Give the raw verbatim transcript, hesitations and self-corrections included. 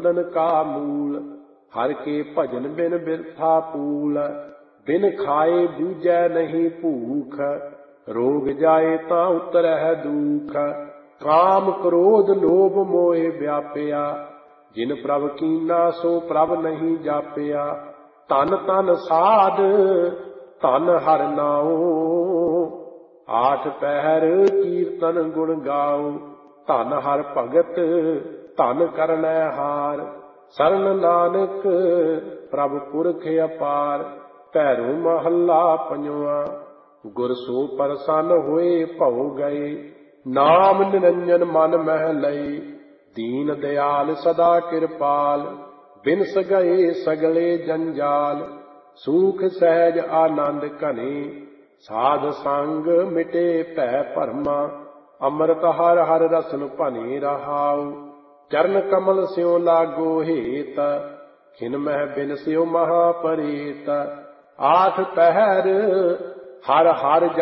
बंधन का मूल। हर के भजन बिन बिरथा पूल। बिन खाए दूजै नहीं भूख। रोग जाए ता उतरह दुख। काम क्रोध लोभ मोह व्यापिया। जिन प्रभ कीना सो प्रभ नहीं जापिया। तन तन साध धन हर नाओ। आठ पहर कीर्तन गुण गाओ। धन हर भगत धन करनै हार। शरण नानक प्रभ पुरख अपार। भैरो महला पंजवा। गुर सो प्रसन्न होए भौ गए। नाम निरंजन मन मह लए। दीन दयाल सदा कृपाल। बिनस गए सगले जंजाल। सूख सहज आनंद घने। साध संग मिटे भै भरमा। अमृत हर हर रसन भने रहाउ। चरण कमल स्यों लागो हेत। खिन मह बिन स्यों महापरेत। आठ पहर हर हर